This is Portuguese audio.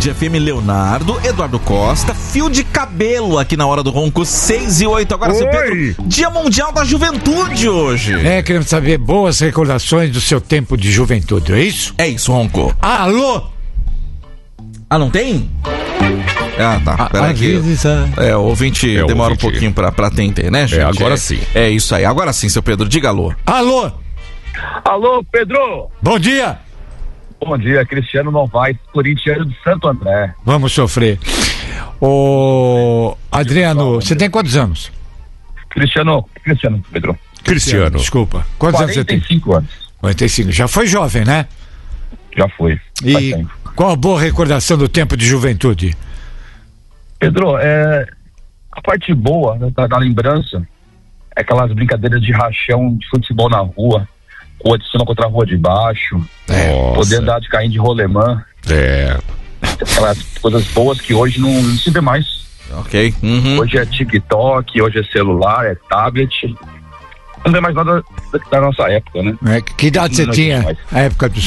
Band FM, Leonardo, Eduardo Costa, fio de cabelo aqui na Hora do Ronco, 6:08. Agora, seu Pedro, Dia Mundial da Juventude hoje. Queremos saber boas recordações do seu tempo de juventude, é isso? É isso, Ronco. Alô? Ah, não tem? Ah, tá. Pera aqui. O ouvinte demora um pouquinho pra atender, né, gente? Agora sim. É isso aí. Agora sim, seu Pedro, diga alô. Alô? Alô, Pedro! Bom dia! Bom dia, Cristiano Novaes, corintiano de Santo André. Vamos sofrer. Ô, Adriano, você tem quantos anos? Cristiano, Pedro. Cristiano. Desculpa. Quantos anos você tem? 45 anos. 45. Já foi jovem, né? Já foi. E qual a boa recordação do tempo de juventude? Pedro, a parte boa, né, da lembrança é aquelas brincadeiras de rachão de futebol na rua, rua de cima contra a rua de baixo, poder andar de carrinho de rolemã. Aquelas coisas boas que hoje não se vê mais. Ok. Uhum. Hoje é TikTok, hoje é celular, é tablet. Não vê mais nada da nossa época, né? Que idade você tinha na época do